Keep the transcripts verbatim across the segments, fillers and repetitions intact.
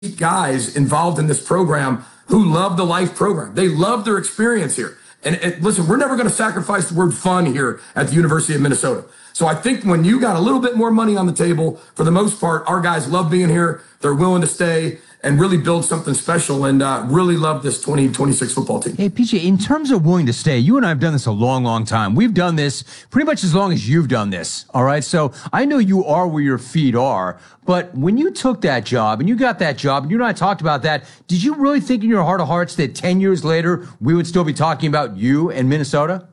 guys involved in this program who love the life program. They love their experience here. And, and listen, we're never going to sacrifice the word fun here at the University of Minnesota. So I think when you got a little bit more money on the table, for the most part, our guys love being here. They're willing to stay and really build something special, and uh, really love this twenty twenty-six football team. Hey, P J, in terms of willing to stay, you and I have done this a long, long time. We've done this pretty much as long as you've done this, all right? So I know you are where your feet are, but when you took that job and you got that job, and you and I talked about that, did you really think in your heart of hearts that ten years later we would still be talking about you and Minnesota?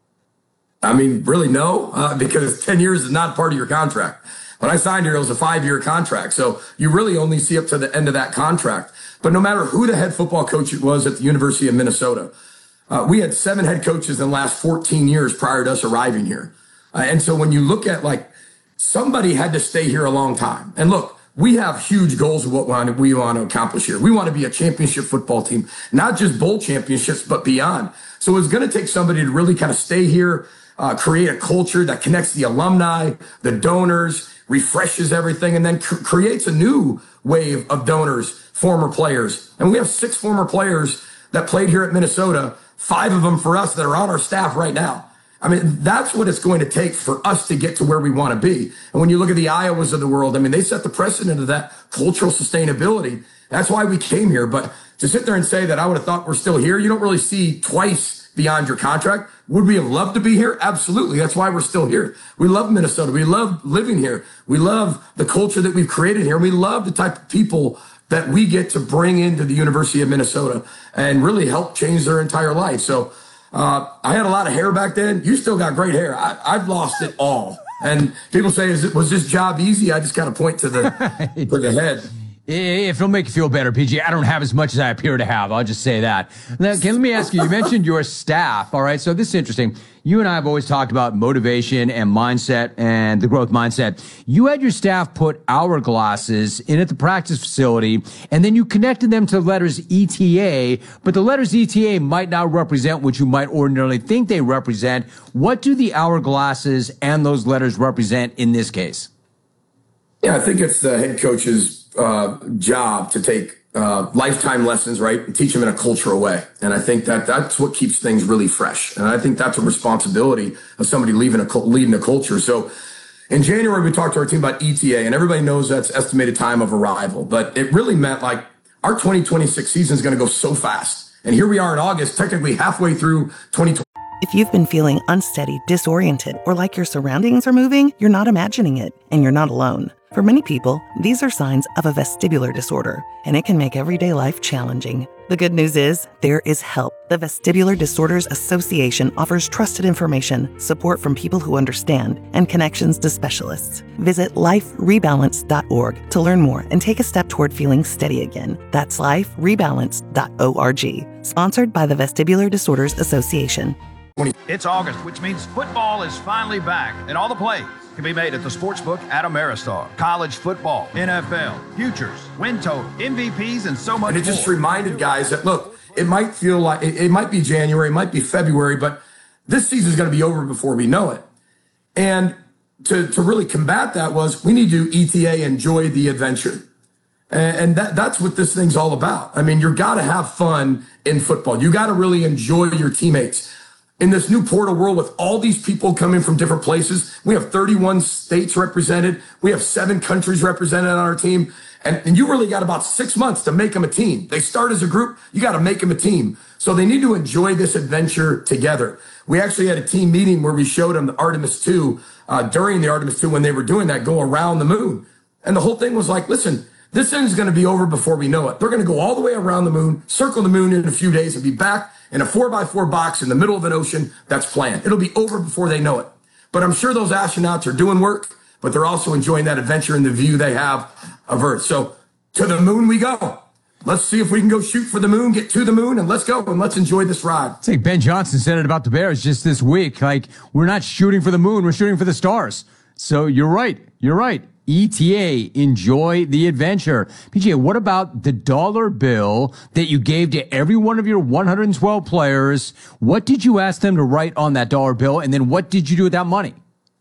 I mean, really, no, uh, because ten years is not part of your contract. When I signed here, it was a five-year contract. So you really only see up to the end of that contract. But no matter who the head football coach it was at the University of Minnesota, uh, we had seven head coaches in the last fourteen years prior to us arriving here. Uh, and so when you look at, like, somebody had to stay here a long time. And look, we have huge goals of what we want to accomplish here. We want to be a championship football team, not just bowl championships, but beyond. So it's going to take somebody to really kind of stay here, uh, create a culture that connects the alumni, the donors, refreshes everything, and then cr- creates a new wave of donors, former players. And we have six former players that played here at Minnesota, five of them for us that are on our staff right now. I mean, that's what it's going to take for us to get to where we want to be. And when you look at the Iowas of the world, I mean, they set the precedent of that cultural sustainability. That's why we came here. But to sit there and say that I would have thought we're still here, you don't really see twice beyond your contract. Would we have loved to be here? Absolutely. That's why we're still here. We love Minnesota. We love living here. We love the culture that we've created here. We love the type of people that we get to bring into the University of Minnesota and really help change their entire life. So uh, I had a lot of hair back then. You still got great hair. I, I've lost it all. And people say, Is it, was this job easy? I just kind of point to the, to the head. If it'll make you feel better, P G, I don't have as much as I appear to have. I'll just say that. Now, okay, let me ask you, you mentioned your staff, all right? So this is interesting. You and I have always talked about motivation and mindset and the growth mindset. You had your staff put hourglasses in at the practice facility, and then you connected them to the letters E T A, but the letters E T A might not represent what you might ordinarily think they represent. What do the hourglasses and those letters represent in this case? Yeah, I think it's the head coach's uh, job to take uh, lifetime lessons, right, and teach them in a cultural way. And I think that that's what keeps things really fresh. And I think that's a responsibility of somebody leaving a leading a culture. So in January, we talked to our team about E T A, and everybody knows that's estimated time of arrival. But it really meant like our twenty twenty-six season is going to go so fast. And here we are in August, technically halfway through twenty twenty. If you've been feeling unsteady, disoriented, or like your surroundings are moving, you're not imagining it, and you're not alone. For many people, these are signs of a vestibular disorder, and it can make everyday life challenging. The good news is, there is help. The Vestibular Disorders Association offers trusted information, support from people who understand, and connections to specialists. Visit life rebalance dot org to learn more and take a step toward feeling steady again. That's life rebalance dot org. Sponsored by the Vestibular Disorders Association. It's August, which means football is finally back, and all the plays can be made at the Sportsbook at Ameristar. College football, N F L, futures, win total, M V Ps, and so much more. And it just reminded guys that, look, it might feel like, it, it might be January, it might be February, but this season is going to be over before we know it. And to, to really combat that was, we need to E T A, enjoy the adventure. And, and that, that's what this thing's all about. I mean, you got to have fun in football. You got to really enjoy your teammates. In this new portal world with all these people coming from different places, we have thirty-one states represented. We have seven countries represented on our team. And, and you really got about six months to make them a team. They start as a group. You got to make them a team. So they need to enjoy this adventure together. We actually had a team meeting where we showed them the Artemis two uh, during the Artemis two when they were doing that, go around the moon. And the whole thing was like, listen, this thing is going to be over before we know it. They're going to go all the way around the moon, circle the moon in a few days, and be back in a four by four box in the middle of an ocean that's planned. It'll be over before they know it. But I'm sure those astronauts are doing work, but they're also enjoying that adventure and the view they have of Earth. So to the moon we go. Let's see if we can go shoot for the moon, get to the moon, and let's go, and let's enjoy this ride. It's like Ben Johnson said it about the Bears just this week. Like, we're not shooting for the moon, we're shooting for the stars. So you're right. You're right. E T A, enjoy the adventure. P J, what about the dollar bill that you gave to every one of your one hundred twelve players? What did you ask them to write on that dollar bill? And then what did you do with that money?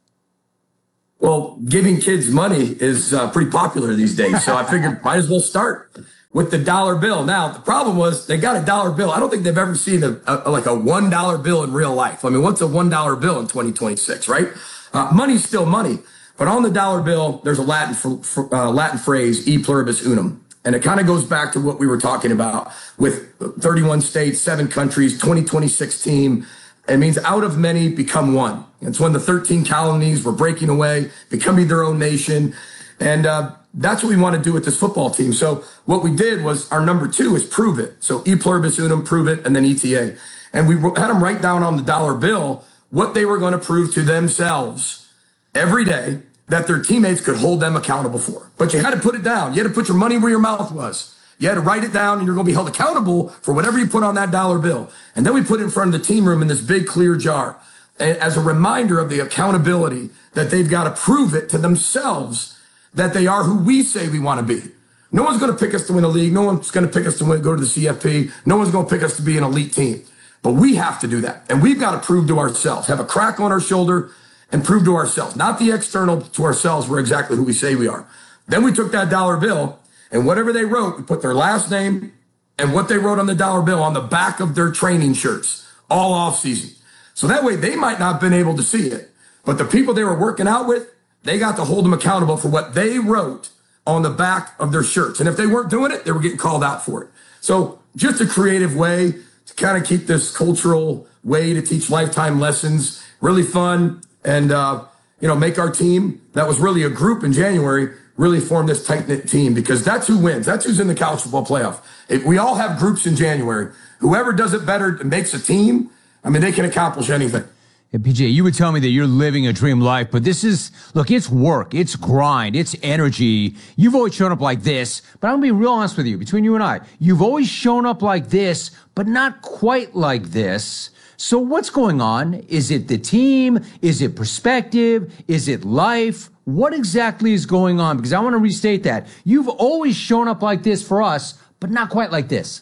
Well, giving kids money is uh, pretty popular these days. So I figured might as well start. with the dollar bill. Now, the problem was they got a dollar bill. I don't think they've ever seen a, a like a one dollar bill in real life. I mean, what's a one dollar bill in twenty twenty-six, right? Uh, money's still money. But on the dollar bill, there's a Latin for, for, uh, Latin phrase, e pluribus unum. And it kind of goes back to what we were talking about with thirty-one states, seven countries, twenty twenty-six team. It means out of many become one. It's when the thirteen colonies were breaking away, becoming their own nation. And uh, that's what we want to do with this football team. So what we did was our number two is prove it. So e pluribus unum, prove it, and then E T A. And we had them write down on the dollar bill what they were going to prove to themselves every day that their teammates could hold them accountable for. But you had to put it down. You had to put your money where your mouth was. You had to write it down, and you're going to be held accountable for whatever you put on that dollar bill. And then we put it in front of the team room in this big clear jar as a reminder of the accountability that they've got to prove it to themselves that they are who we say we want to be. No one's going to pick us to win the league. No one's going to pick us to win, go to the C F P. No one's going to pick us to be an elite team. But we have to do that. And we've got to prove to ourselves, have a crack on our shoulder, and prove to ourselves, not the external, to ourselves, we're exactly who we say we are. Then we took that dollar bill, and whatever they wrote, we put their last name and what they wrote on the dollar bill on the back of their training shirts all off season. So that way they might not have been able to see it, but the people they were working out with, they got to hold them accountable for what they wrote on the back of their shirts. And if they weren't doing it, they were getting called out for it. So just a creative way to kind of keep this cultural way to teach lifetime lessons, really fun. And, uh, you know, make our team that was really a group in January really form this tight-knit team, because that's who wins. That's who's in the college football playoff. If we all have groups in January. Whoever does it better and makes a team, I mean, they can accomplish anything. Yeah, P J, you would tell me that you're living a dream life, but this is, look, it's work, it's grind, it's energy. You've always shown up like this, but I'm going to be real honest with you, between you and I. You've always shown up like this, but not quite like this. So what's going on? Is it the team? Is it perspective? Is it life? What exactly is going on? Because I want to restate that. You've always shown up like this for us, but not quite like this.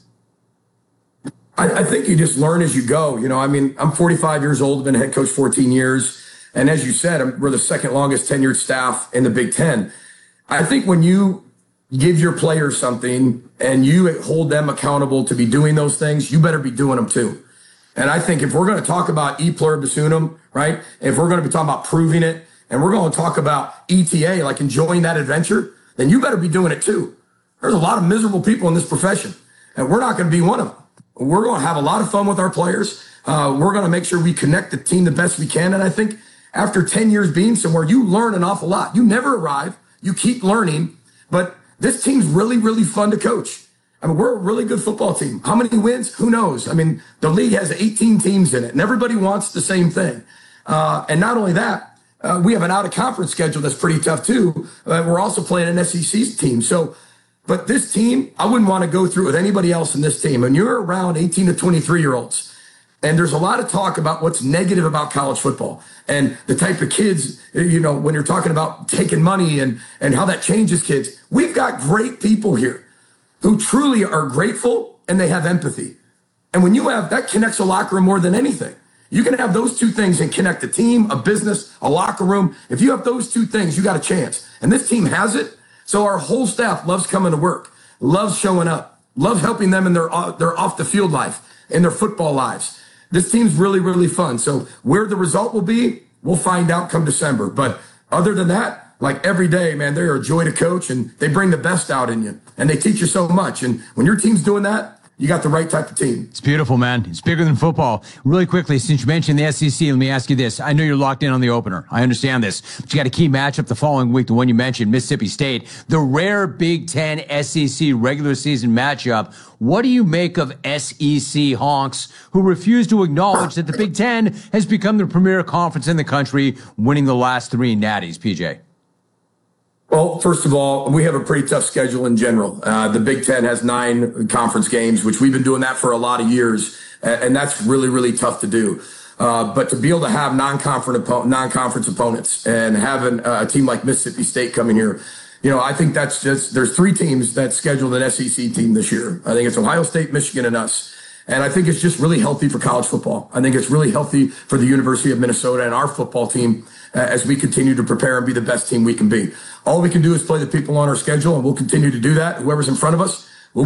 I, I think you just learn as you go. You know, I mean, I'm forty-five years old, I've been a head coach fourteen years. And as you said, I'm, we're the second longest tenured staff in the Big Ten. I think when you give your players something and you hold them accountable to be doing those things, you better be doing them too. And I think if we're going to talk about e pluribus unum, right, if we're going to be talking about proving it, and we're going to talk about E T A, like enjoying that adventure, then you better be doing it too. There's a lot of miserable people in this profession, and we're not going to be one of them. We're going to have a lot of fun with our players. Uh, we're going to make sure we connect the team the best we can. And I think after ten years being somewhere, you learn an awful lot. You never arrive. You keep learning. But this team's really, really fun to coach. I mean, we're a really good football team. How many wins? Who knows? I mean, the league has eighteen teams in it, and everybody wants the same thing. Uh, and not only that, uh, we have an out-of-conference schedule that's pretty tough, too. Uh, we're also playing an S E C team. So, but this team, I wouldn't want to go through with anybody else in this team. And you're around eighteen to twenty-three-year-olds, and there's a lot of talk about what's negative about college football and the type of kids, you know, when you're talking about taking money and, and how that changes kids. We've got great people here who truly are grateful and they have empathy. And when you have, that connects a locker room more than anything. You can have those two things and connect a team, a business, a locker room. If you have those two things, you got a chance. And this team has it. So our whole staff loves coming to work, loves showing up, loves helping them in their, uh, their off the field life, in their football lives. This team's really, really fun. So where the result will be, we'll find out come December. But other than that, like every day, man, they're a joy to coach, and they bring the best out in you, and they teach you so much. And when your team's doing that, you got the right type of team. It's beautiful, man. It's bigger than football. Really quickly, since you mentioned the S E C, let me ask you this. I know you're locked in on the opener. I understand this. But you got a key matchup the following week, the one you mentioned, Mississippi State, the rare Big Ten S E C regular season matchup. What do you make of S E C honks who refuse to acknowledge that the Big Ten has become the premier conference in the country, winning the last three natties, P J? Well, first of all, we have a pretty tough schedule in general. Uh, the Big Ten has nine conference games, which we've been doing that for a lot of years, and that's really, really tough to do. Uh, but to be able to have non-conference, non-conference opponents and having a team like Mississippi State coming here, you know, I think that's just, there's three teams that scheduled an S E C team this year. I think it's Ohio State, Michigan, and us. And I think it's just really healthy for college football. I think it's really healthy for the University of Minnesota and our football team uh, as we continue to prepare and be the best team we can be. All we can do is play the people on our schedule, and we'll continue to do that. Whoever's in front of us,